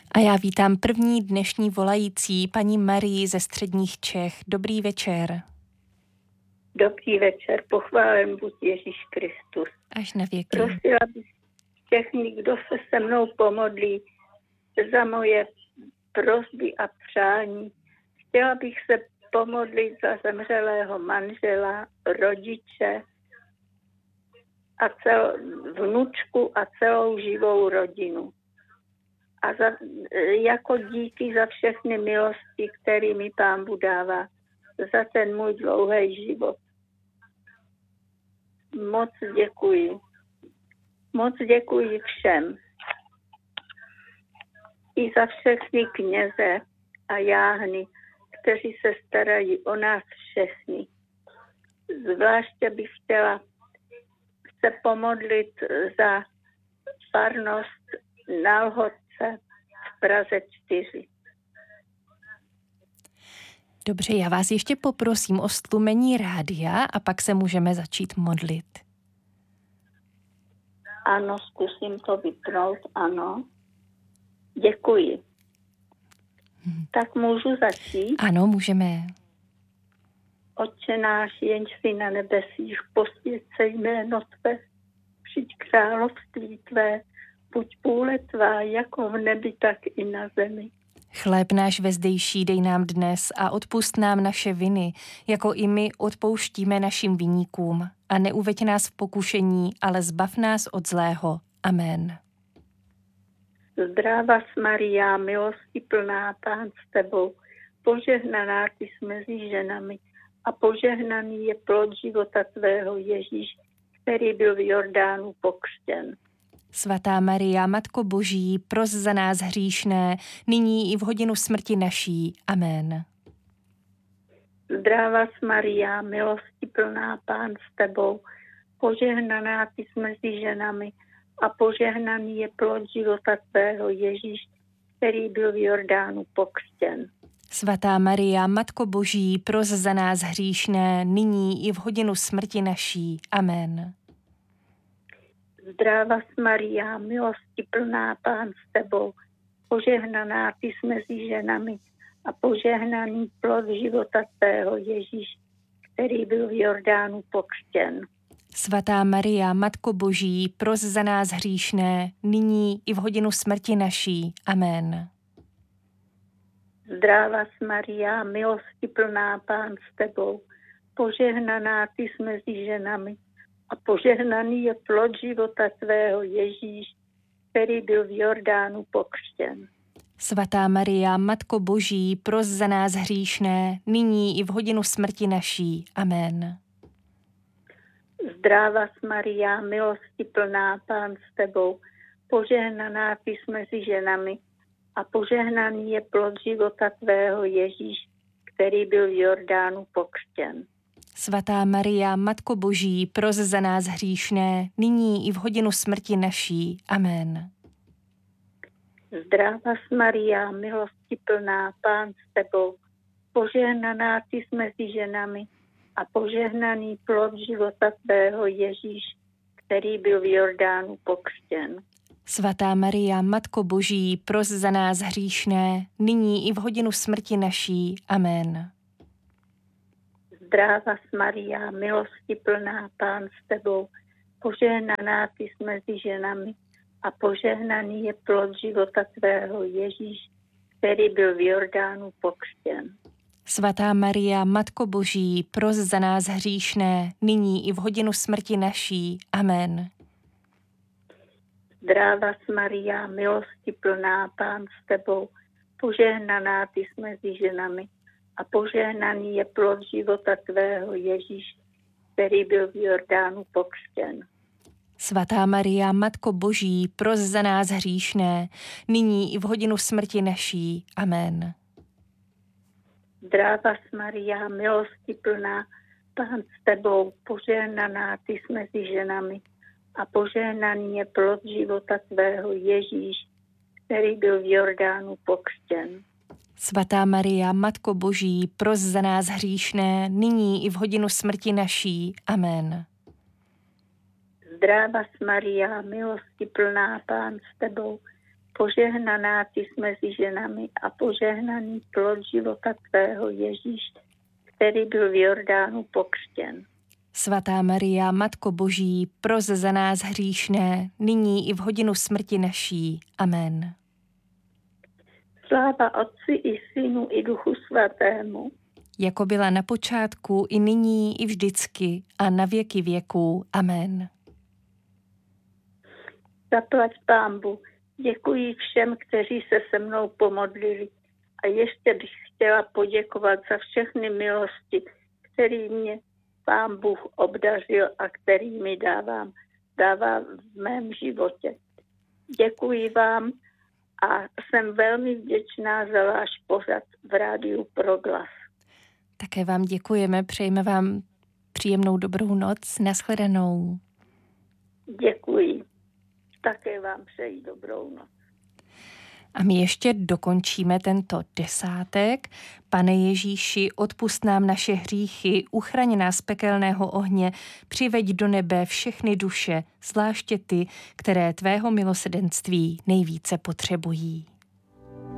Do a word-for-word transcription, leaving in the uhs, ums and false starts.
A já vítám první dnešní volající, paní Marii ze středních Čech. Dobrý večer. Dobrý večer, pochválen buď Ježíš Kristus. Až na věky. Prosila bych všechny, kdo se se mnou pomodlí za moje prosby a přání. Chtěla bych se pomodlit za zemřelého manžela, rodiče a cel, vnučku a celou živou rodinu. A za, jako díky za všechny milosti, které mi Pán Bůh dává, za ten můj dlouhý život. Moc děkuji. Moc děkuji všem. I za všechny kněze a jáhny, kteří se starají o nás všechny. Zvláště bych chtěla se pomodlit za farnost na Lhotce v Praze čtyři. Dobře, já vás ještě poprosím o stlumení rádia a pak se můžeme začít modlit. Ano, zkusím to vypnout, ano. Děkuji. Hmm. Tak můžu začít? Ano, můžeme. Otče náš, jenž jsi na nebesích, posvěť se jméno tvé, přijď království tvé, buď vůle tvá, jako v nebi, tak i na zemi. Chléb náš vezdejší dej nám dnes a odpusť nám naše viny, jako i my odpouštíme našim viníkům. A neuveď nás v pokušení, ale zbav nás od zlého. Amen. Zdráva Maria, milosti plná, Pán s tebou, požehnaná ty jsi mezi ženami a požehnaný je plod života tvého, Ježíš, který byl v Jordánu pokřtěn. Svatá Maria, Matko Boží, pros za nás hříšné, nyní i v hodinu smrti naší. Amen. Zdráva Maria, milosti plná, Pán s tebou, požehnaná ty jsi mezi ženami a požehnaný je plod života tvého, Ježíš, který byl v Jordánu pokřtěn. Svatá Maria, Matko Boží, pros za nás hříšné, nyní i v hodinu smrti naší. Amen. Zdráva Maria, milosti plná, Pán s tebou, požehnaná ty jsi mezi ženami a požehnaný plod života tvého, Ježíš, který byl v Jordánu pokřtěn. Svatá Maria, Matko Boží, pros za nás hříšné, nyní i v hodinu smrti naší. Amen. Zdráva Maria, milosti plná, Pán s tebou, požehnaná ty jsi mezi ženami a požehnaný je plod života tvého, Ježíš, který byl v Jordánu pokřtěn. Svatá Maria, Matko Boží, pros za nás hříšné, nyní i v hodinu smrti naší. Amen. Zdráva Maria, milosti plná, Pán s tebou, požehnaná ty jsi mezi ženami a požehnaný je plod života tvého, Ježíš, který byl v Jordánu pokřtěn. Svatá Maria, Matko Boží, pros za nás hříšné, nyní i v hodinu smrti naší. Amen. Zdráva Maria, milosti plná, Pán s tebou, požehnaná ty jsi mezi ženami a požehnaný plod života tvého, Ježíš, který byl v Jordánu pokřtěn. Svatá Maria, Matko Boží, pros za nás hříšné, nyní i v hodinu smrti naší. Amen. Zdráva Maria, milosti plná, Pán s tebou, požehnaná ty jsi mezi ženami a požehnaný je plod života tvého, Ježíš, který byl v Jordánu pokřtěn. Svatá Maria, Matko Boží, pros za nás hříšné, nyní i v hodinu smrti naší. Amen. Zdráva Maria, milosti plná, Pán s tebou, požehnaná ty jsi mezi ženami a požehnaný je plod života tvého, Ježíš, který byl v Jordánu pokřtěn. Svatá Maria, Matko Boží, pros za nás hříšné, nyní i v hodinu smrti naší. Amen. Zdráva Maria, milosti plná, Pán s tebou, požehnaná ty jsi mezi ženami a požehnaný je plod života tvého, Ježíš, který byl v Jordánu pokřtěn. Svatá Maria, Matko Boží, pros za nás hříšné, nyní i v hodinu smrti naší. Amen. Zdráva Maria, milosti plná, Pán s tebou, Požehnaná ty jsi mezi ženami a požehnaný plod života tvého Ježíš, který byl v Jordánu pokřtěn. Svatá Maria, Matko Boží, pros za nás hříšné, nyní i v hodinu smrti naší. Amen. Sláva Otci i Synu i Duchu Svatému, jako byla na počátku, i nyní, i vždycky, a na věky věků. Amen. Zaplať Pánbu. Děkuji všem, kteří se se mnou pomodlili. A ještě bych chtěla poděkovat za všechny milosti, který mě Pán Bůh obdařil a který mi dávám, dává v mém životě. Děkuji vám a jsem velmi vděčná za váš pořad v rádiu Proglas. Také vám děkujeme, přejeme vám příjemnou dobrou noc, nashledanou. Děkuji. Také vám přeji dobrou noc. A my ještě dokončíme tento desátek. Pane Ježíši, odpusť nám naše hříchy, uchraň nás z pekelného ohně, přiveď do nebe všechny duše, zvláště ty, které tvého milosrdenství nejvíce potřebují.